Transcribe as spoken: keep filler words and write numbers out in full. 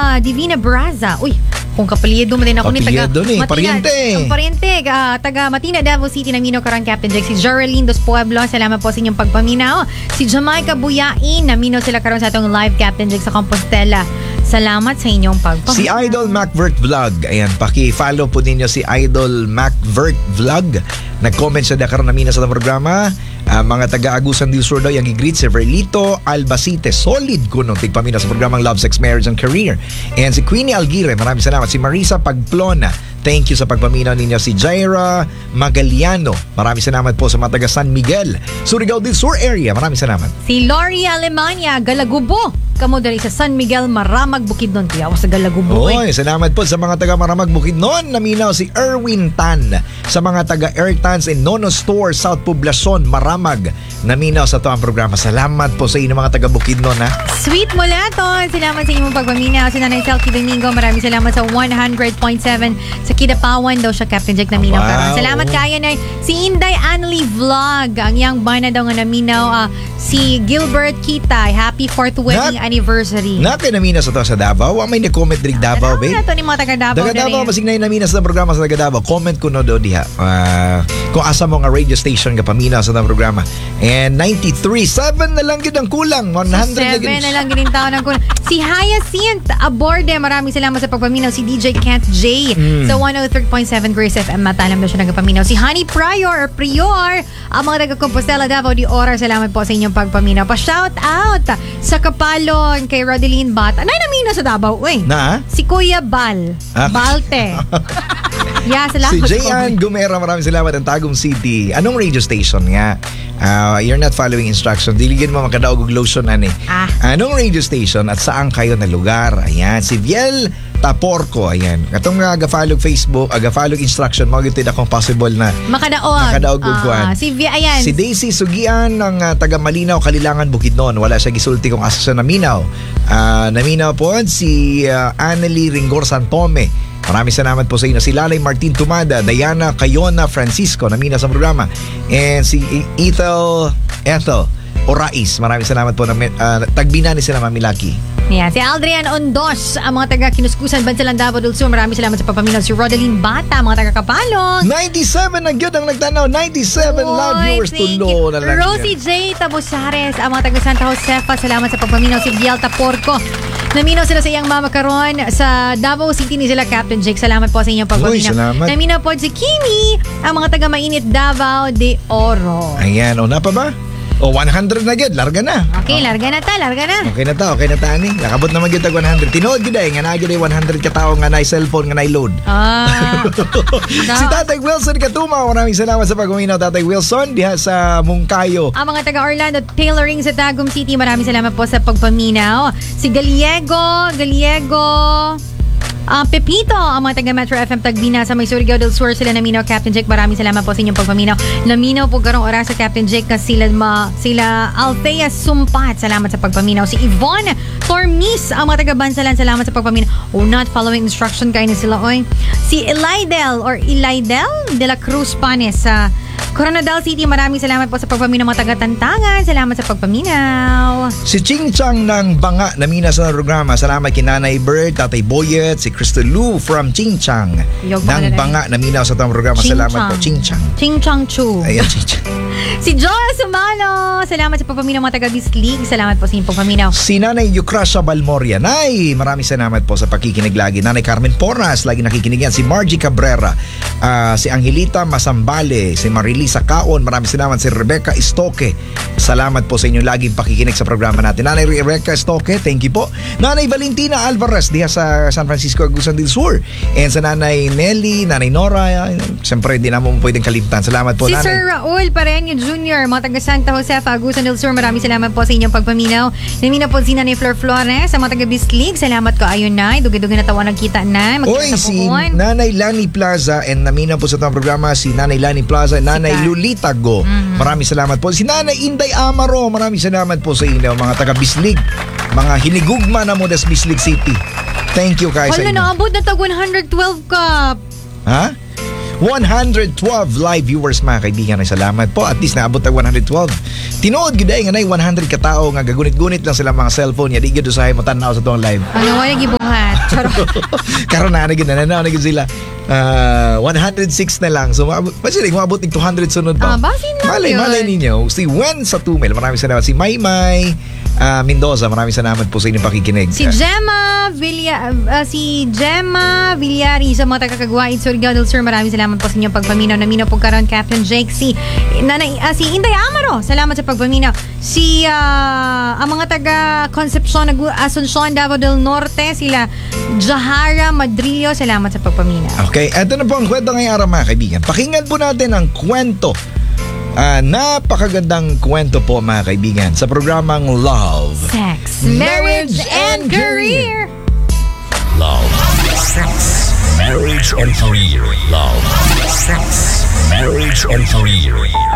uh, Divina Braza. Uy, kung kapalyedo mo din ako ni taga Kapalyedo ni, pariente. Ang pariente, uh, taga Matina, Davao City, Namino Karan, Captain Jake. Si Geraldine Dos Pueblo, salamat po sa inyong pagpaminaw. Si Jamaica Buyain, namino sila karon sa atong live, Captain Jake sa Compostela. Salamat sa inyong pagpaminaw. Si Idol MacVert Vlog, ayan, paki-follow po ninyo si Idol MacVert Vlog. Nag-comment siya na karon namina sa programa. Uh, mga taga-Agusan del Sur daw yung i-greet si Verlito Albacete. Solid kuno tigpamina sa programang Love, Sex, Marriage and Career. And si Queenie Alguire, maraming salamat. Si Marisa Pagplona, thank you sa pagpaminaw ninyo. Si Jaira Magaliano, maraming salamat po sa mga taga San Miguel, Surigao del Sur area. Maraming salamat. Si Lori Alemania, Galagubo. Kamo dali sa San Miguel, Maramag, Bukidnon. Kaya ako sa Galagubo. Oy, salamat po sa mga taga Maramag, Bukidnon. Naminaw si Erwin Tan. Sa mga taga Airtans in Nono Store, South Poblacion, Maramag. Naminaw sa to ang programa. Salamat po sa inyo mga taga Bukidnon, ha. Sweet Mulaton, salamat sa inyong pagpaminaw. Si Nanay Selkie Domingo, maraming salamat sa one hundred point seven sa Kidapawan daw siya, Captain Jack, naminaw. Wow. Salamat kaya na si Inday Annalie Vlog. Ang yang bana daw nga naminaw, uh, si Gilbert Kitay. Happy fourth wedding Nak- anniversary. Na kay namina sa to sa Davao. Wa may ni-comment diri Davao, babe. Ano na to ni mga taga Davao? Taga Davao, masig na namina sa programa sa taga Davao. Comment ko no do diha. Uh, kung asa mo nga radio station ka pamina sa tong programa. And ninety-three, seven na lang gid ang kulang. one hundred seven na lang gining taon ang kulang. Si Hyacinth Aborde, maraming salamat sa pagpaminaw. Si D J Kent J Mm. sa one oh three point seven Grace F M. Matalam na siya nagpaminaw. Si Honey Prior or Prior, ang mga taga Compostela, Davao de Ora, salamat po sa inyong pagpaminaw. Pa-shout out sa Kapalon kay Rodeline Bata. Nay namina sa Davao, uy. Na? Si Kuya Bal. Ah. Balte. Yeah, salamat. Si sa Jayan Gumera, maraming salamat. Ang Tagum City. Anong radio station nga? Uh, you're not following instruction. Diligin mo makadaog og lotion ani. Ah. Anong radio station at saan kayo na lugar? Ayan, si Viel Taporco, ayan. Katong nga aga-follow Facebook, aga-follow instruction, mo gitid akong possible na Makadaog. makadaog og Ah, kuan. si V, ayan. Si Daisy Sugian ng uh, taga Malinaw, Kalilangan, Bukidnon. Wala siya gisulti kung asa siya naminaw. Uh, naminaw po si uh, Annalie Ringor Santome. Maraming salamat po sa inyo. Si Lalay Martin Tumada, Diana Cayona Francisco, namina sa programa. And si Ethel Ethel Orais, maraming salamat po. Na, uh, tagbina ni sila Mamilaki. Yeah, si Aldrian Ondos, ang mga taga Kinuskusan, Bansalan, Davao del Sur. Maraming salamat sa papaminaw. Si Rodeline Bata, mga taga Kapalong. ninety-seven na gyud ang nagtanaw. ninety-seven loud viewers tulo na lang. Rosie J. Tabusares, ang mga taga Santa Josefa, salamat sa papaminaw. Si Bialta Porco, naminaw sila sa iyang mama karon sa Davao City ni sila, Captain Jake. Salamat po sa inyong pagpaminaw. Uy, salamat. Naminaw po si Kimi, ang mga taga Mainit, Davao de Oro. Ayan, o na pa ba? O, one hundred na gyud, larga na. Okay, larga na ta, larga na. Okay na ta, okay na ta ani. Nakabot na magyud tag one hundred. Tinuod gyud ay nga na gyud ay one hundred ka tawo nga na cellphone nga na load. Ah. Si Tatay Wilson Katuma, maraming salamat sa pagpaminaw, Tatay Wilson diha sa Mungkayo. Ang mga taga Orlando Tailoring sa Tagum City, maraming salamat po sa pagpaminaw. Si Galiego, Galiego, Uh, Pepito, ang mga taga Metro F M Tagbina sa may Surigao del Sur, sila naminaw, Captain Jake. Maraming salamat po sa inyong pagpaminaw. Naminaw po karong oras sa Captain Jake kasi sila, ma, sila Althea Sumpat. Salamat sa pagpaminaw. Si Yvonne Tormis, ang mga taga Bansalan, salamat sa pagpaminaw. Oh, not following instruction kayo na sila, oy. Si Elidel or Elidel de la Cruz Panes sa Coronadal City, maraming salamat po sa pagpaminaw, mga taga-Tantangan. Salamat sa pagpaminaw. Si Ching Chang ng Banga, namina sa programa. Salamat kay Nanay Bird, Tatay Boyet, si Crystal Lu from Ching Chang Yog ng Banga, naminaw sa tong programa. Ching Salamat Chang. po, Ching Chang. Ching Chang Chu. Ayan, Ching Chang. Si Joel Sumalo, salamat sa pagpaminaw, mga taga-Bislig. Salamat po sa inyong pagpaminaw. Si Nanay Yukrasha Balmoria. Nay, maraming salamat po sa pakikinig lagi. Nanay Carmen Porras, lagi nakikinig yan. Si Margie Cabrera, uh, si Angelita Masambale, si Marilisa Kaon, maraming salamat. Si Rebecca Istoke, salamat po sa inyong laging pakikinig sa programa natin. Nanay Rebecca Istoke, thank you po. Nanay Valentina Alvarez, diha sa San Francisco, Agusan del Sur. And sa Nanay Nelly, Nanay Nora, siyempre hindi naman pwedeng kalimtan. Salamat po, si Nanay. Sir Raul Pareño Junior, mga taga Santa Josefa, Agusan del Sur, maraming salamat po sa inyong pagpaminaw. Naminaw po si Nanay Flor Flores, sa mga taga Bislig, salamat ko. Ayun na, dugi-dugi na tawa nagkita na. Oy, si Nanay Lani Plaza, and namina po sa itong programa si Nanay Lani Plaza, Nanay Sika. Lolita Go. Mm-hmm. Maraming salamat po. Si Nanay Inday Amaro, maraming salamat po sa inyo, mga taga Bislig, mga hinigugma na mo des Bislig City. Thank you guys sa Wala inyo. na, abot na tag one hundred twelve cup. Ha? one hundred twelve live viewers mga kaibigan. Ay salamat po. At least naabot ang one hundred twelve. Tinood gud ay nga nay one hundred ka tao nga gagunit-gunit lang sila mga cellphone ya di gyud usahay mo tan-aw sa tuwang live. Ano wala gibuhat. Charot. Karon na gid na na gid sila. Uh, one hundred six na lang. So, pasilig, maabot ng two hundred sunod pa. Ah, basin lang malay, yun. malay ninyo. Si Wen sa Tumel, maraming salamat. Si Maymay uh, Mendoza, maraming salamat po sa inyong pakikinig. Si Gemma Villa, uh, si Gemma Villari sa mga taga-Kagwaid, Surigao del Sur, maraming salamat po sa inyong pagpaminaw. Namino po karon Captain Jake. Si, nanay, uh, si Inday Amaro, salamat sa pagpaminaw. Si, uh, ang mga taga-Concepcion, Asuncion, Davao del Norte, sila Jahara Madrillo, salamat sa pagpaminaw. Okay, eto na po ang kwento ngayong araw mga kaibigan. Pakinggan po natin ang kwento. Uh, napakagandang kwento po mga kaibigan sa programang Love, Sex, Marriage, and Career. Love, sex, marriage, and career. Love, sex, marriage, and career.